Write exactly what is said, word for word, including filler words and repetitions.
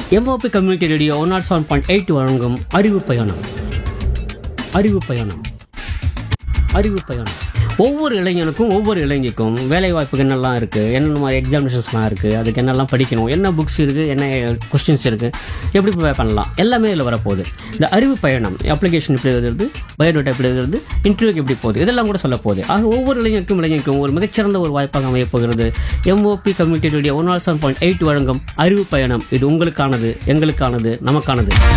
MOP community radio one not seven point eight வழங்கும் அறிவு பயணம். அறிவு பயணம் அறிவு பயணம் ஒவ்வொரு இளைஞனுக்கும் ஒவ்வொரு இளைஞருக்கும் வேலை வாய்ப்புக்கு என்னெல்லாம் இருக்குது, என்னென்ன மாதிரி எக்ஸாமினேஷன்ஸ்லாம் இருக்குது, அதுக்கு என்னெல்லாம் படிக்கணும், என்ன புக்ஸ் இருக்குது, என்ன கொஸ்டின்ஸ் இருக்குது, எப்படி ப்ரிப்பேர் பண்ணலாம், எல்லாமே இதில் வரப்போகுது. இந்த அறிவு பயணம் அப்ளிகேஷன் எப்படி எழுதுறது, பயோடேட்டா எப்படி எழுதுறது, இன்டர்வியூக்கு எப்படி போகுது, இதெல்லாம் கூட சொல்ல போகுது. ஆக ஒவ்வொரு இளைஞருக்கும் இளைஞருக்கும் ஒரு மிகச்சிறந்த ஒரு வாய்ப்பாக அமையப் போகிறது MOP community radio one not seven point eight வழங்கும் அறிவு பயணம். இது உங்களுக்கானது, எங்களுக்கானது, நமக்கானது.